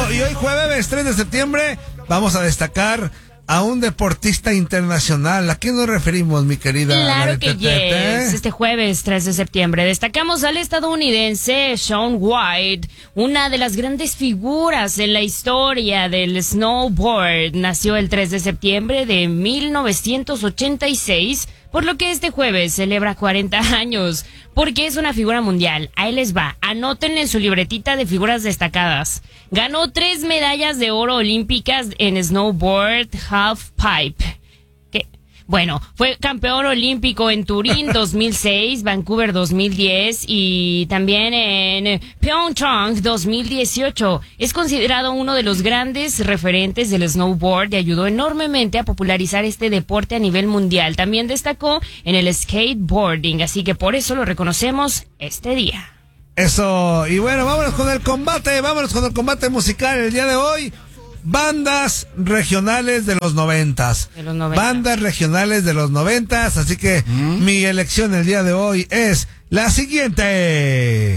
Bueno, y hoy jueves 3 de septiembre vamos a destacar a un deportista internacional. ¿A quién nos referimos, mi querida? Claro que yes. Este jueves 3 de septiembre destacamos al estadounidense Shaun White, una de las grandes figuras en la historia del snowboard. Nació el 3 de septiembre de 1986, por lo que este jueves celebra 40 años, porque es una figura mundial. Ahí les va, anoten en su libretita de figuras destacadas. Ganó 3 medallas de oro olímpicas en snowboard half pipe. Bueno, fue campeón olímpico en Turín 2006, Vancouver 2010 y también en Pyeongchang 2018. Es considerado uno de los grandes referentes del snowboard y ayudó enormemente a popularizar este deporte a nivel mundial. También destacó en el skateboarding, así que por eso lo reconocemos este día. Eso, y bueno, vámonos con el combate musical el día de hoy. Bandas regionales de los 90s. Bandas regionales de los 90s, así que mi elección el día de hoy es la siguiente.